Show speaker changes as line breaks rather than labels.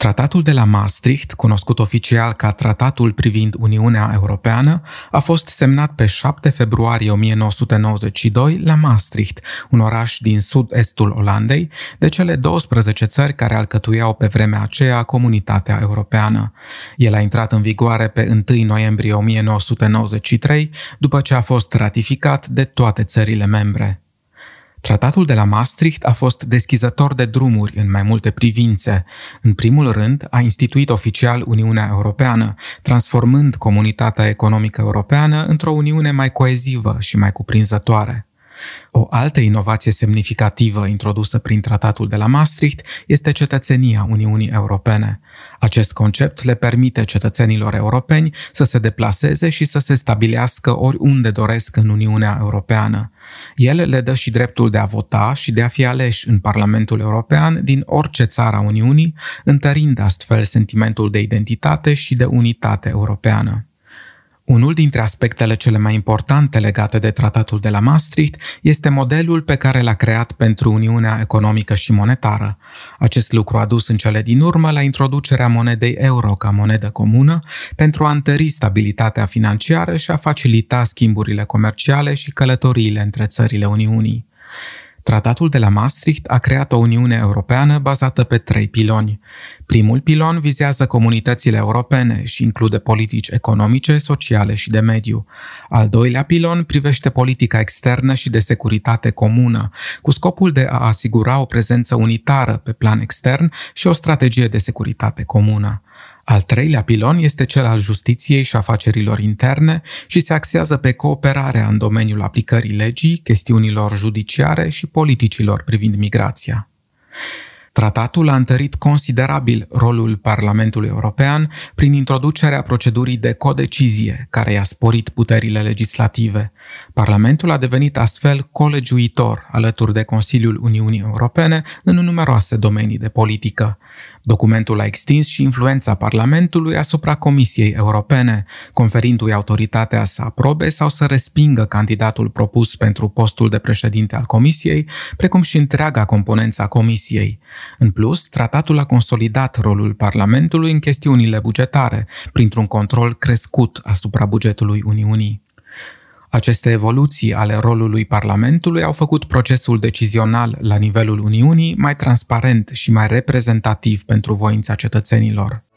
Tratatul de la Maastricht, cunoscut oficial ca Tratatul privind Uniunea Europeană, a fost semnat pe 7 februarie 1992 la Maastricht, un oraș din sud-estul Olandei, de cele 12 țări care alcătuiau pe vremea aceea Comunitatea Europeană. El a intrat în vigoare pe 1 noiembrie 1993, după ce a fost ratificat de toate țările membre. Tratatul de la Maastricht a fost deschizător de drumuri în mai multe privințe. În primul rând, a instituit oficial Uniunea Europeană, transformând Comunitatea Economică Europeană într-o Uniune mai coezivă și mai cuprinzătoare. O altă inovație semnificativă introdusă prin Tratatul de la Maastricht este cetățenia Uniunii Europene. Acest concept le permite cetățenilor europeni să se deplaseze și să se stabilească oriunde doresc în Uniunea Europeană. El le dă și dreptul de a vota și de a fi aleși în Parlamentul European din orice țară a Uniunii, întărind astfel sentimentul de identitate și de unitate europeană. Unul dintre aspectele cele mai importante legate de Tratatul de la Maastricht este modelul pe care l-a creat pentru Uniunea Economică și Monetară. Acest lucru a dus în cele din urmă la introducerea monedei euro ca monedă comună pentru a întări stabilitatea financiară și a facilita schimburile comerciale și călătoriile între țările Uniunii. Tratatul de la Maastricht a creat o Uniune Europeană bazată pe 3 piloni. Primul pilon vizează comunitățile europene și include politici economice, sociale și de mediu. Al doilea pilon privește politica externă și de securitate comună, cu scopul de a asigura o prezență unitară pe plan extern și o strategie de securitate comună. Al treilea pilon este cel al justiției și afacerilor interne și se axează pe cooperarea în domeniul aplicării legii, chestiunilor judiciare și politicilor privind migrația. Tratatul a întărit considerabil rolul Parlamentului European prin introducerea procedurii de codecizie, care i-a sporit puterile legislative. Parlamentul a devenit astfel colegiuitor alături de Consiliul Uniunii Europene în numeroase domenii de politică. Documentul a extins și influența Parlamentului asupra Comisiei Europene, conferindu-i autoritatea să aprobe sau să respingă candidatul propus pentru postul de președinte al Comisiei, precum și întreaga componență a Comisiei. În plus, tratatul a consolidat rolul Parlamentului în chestiunile bugetare, printr-un control crescut asupra bugetului Uniunii. Aceste evoluții ale rolului Parlamentului au făcut procesul decizional la nivelul Uniunii mai transparent și mai reprezentativ pentru voința cetățenilor.